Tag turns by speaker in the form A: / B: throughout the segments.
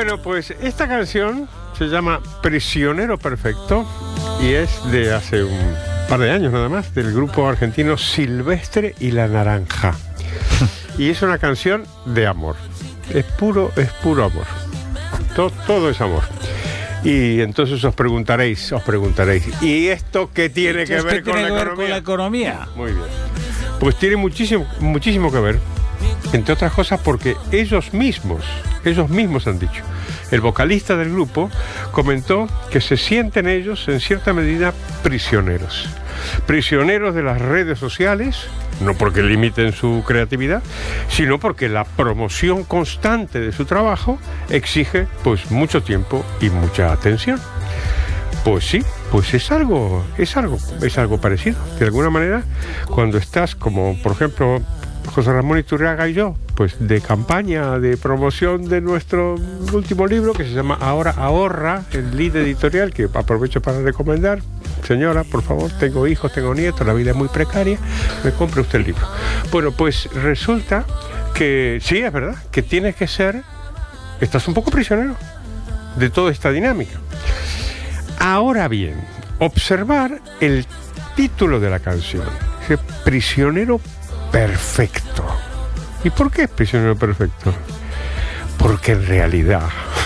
A: Bueno, pues esta canción se llama Prisionero Perfecto y es de hace un par de años nada más, del grupo argentino Silvestre y la Naranja. Y es una canción de amor. Es puro amor. Todo es amor. Y entonces os preguntaréis, ¿y esto qué tiene que ver con la economía? Muy bien. Pues tiene muchísimo que ver, entre otras cosas porque ellos mismos han dicho. El vocalista del grupo comentó que se sienten ellos en cierta medida prisioneros de las redes sociales, no porque limiten su creatividad, sino porque la promoción constante de su trabajo exige pues mucho tiempo y mucha atención. Pues sí, pues es algo parecido. De alguna manera, cuando estás como, por ejemplo, José Ramón Iturriaga y yo, pues de campaña de promoción de nuestro último libro, que se llama Ahora Ahorra, el lead editorial, que aprovecho para recomendar. Señora, por favor, tengo hijos, tengo nietos, la vida es muy precaria, me compre usted el libro. Bueno, pues resulta que sí, es verdad, que tienes que ser, estás un poco prisionero de toda esta dinámica. Ahora bien, observar el título de la canción, ese Prisionero Perfecto. ¿Y por qué es prisionero perfecto? Porque en realidad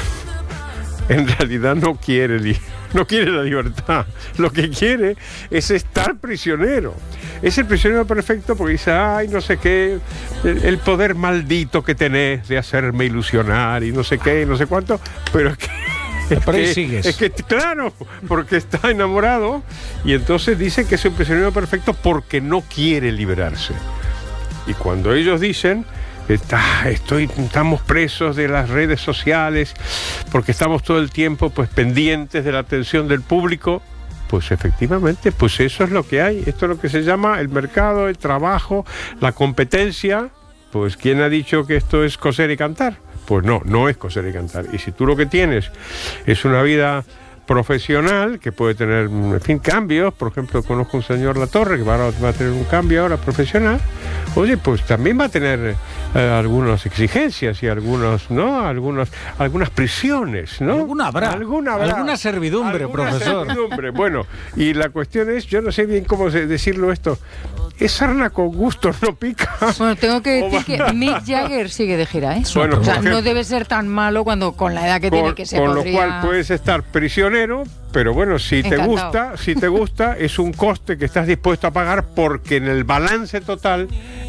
A: no quiere la libertad. Lo que quiere es estar prisionero. Es el prisionero perfecto porque dice, ay, no sé qué, el poder maldito que tenés de hacerme ilusionar y no sé qué, no sé cuánto, pero es que claro, porque está enamorado y entonces dice que es un prisionero perfecto porque no quiere liberarse. Y cuando ellos dicen estamos presos de las redes sociales porque estamos todo el tiempo pues pendientes de la atención del público, pues efectivamente, pues eso es lo que hay. Esto es lo que se llama el mercado, el trabajo, la competencia. Pues ¿quién ha dicho que esto es coser y cantar? Pues no es coser y cantar. Y si tú lo que tienes es una vida profesional, que puede tener, en fin, cambios, por ejemplo, conozco un señor Latorre que va a tener un cambio ahora profesional, oye, pues también va a tener algunas exigencias y algunas prisiones, ¿no?
B: Alguna servidumbre, profesor.
A: Bueno, y la cuestión es, yo no sé bien cómo decirlo esto, ¿es sarna con gusto no pica?
C: Bueno, tengo que decir que Mick Jagger sigue de gira, ¿eh?
A: Bueno,
C: o sea, no debe ser tan malo cuando con la edad que tiene que se
A: con
C: podría...
A: lo cual puedes estar prisionero, pero bueno, si te gusta, es un coste que estás dispuesto a pagar porque en el balance total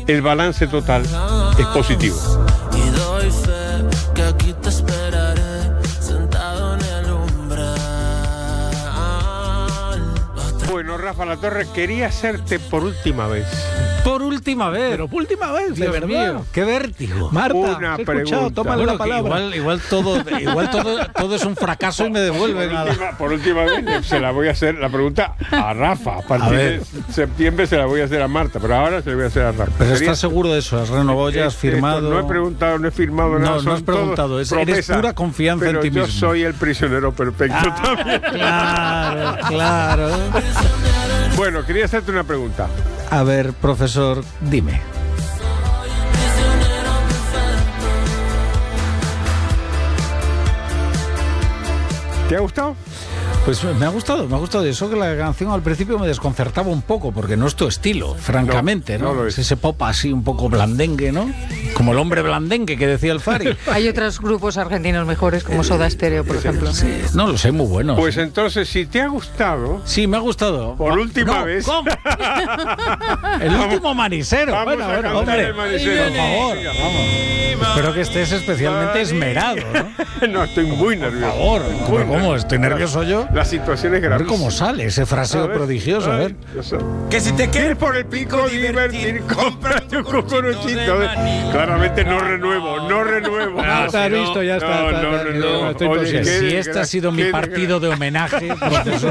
A: es positivo.
D: Y doy fe que aquí te esperaré, sentado en el umbral.
A: Bueno, Rafa Latorre, quería hacerte por última vez.
B: Por última vez.
E: Pero por última vez, de verdad.
B: Mío, qué vértigo.
E: Marta,
A: una
E: he escuchado, tómale la palabra.
B: Igual todo es un fracaso y me devuelven
A: por última vez se la voy a hacer la pregunta a Rafa. A partir de septiembre se la voy a hacer a Marta, pero ahora se la voy a hacer a Rafa.
B: Pero ¿estás seguro de eso? ¿Has renovado ya? ¿Has firmado?
A: No he preguntado, no he firmado nada.
B: No has preguntado. Eres pura confianza en ti mismo.
A: Pero yo soy el prisionero perfecto también.
B: Claro.
A: Bueno, quería hacerte una pregunta.
B: A ver, profesor, dime.
A: ¿Te ha gustado?
B: Pues me ha gustado. Eso que la canción al principio me desconcertaba un poco, porque no es tu estilo, francamente, ¿no?
A: No
B: es ese pop así un poco blandengue, ¿no? Como el hombre blandengue que decía el Fari.
C: Hay otros grupos argentinos mejores, como Soda Stereo, por ejemplo.
B: Sí, no lo sé, muy buenos.
A: Pues entonces, si te ha gustado...
B: Sí, me ha gustado.
A: Por última vez...
B: ¿Cómo? El último manicero.
A: Bueno,
B: hombre,
A: el manicero.
B: por favor, vamos. Espero que estés especialmente esmerado, ¿no?
A: No, estoy muy nervioso.
B: Por favor, ¿cómo? ¿Estoy nervioso yo?
A: La situación es
B: A ver
A: gravísima.
B: cómo sale ese fraseo prodigioso, a ver.
E: Que si te quieres
A: por el pico divertir, cómprate un cucuruchito. Claramente no renuevo.
E: Está visto, ya está.
A: No.
E: Estoy
A: Oye,
E: consciente.
B: Si este ha sido mi partido de homenaje, profesor.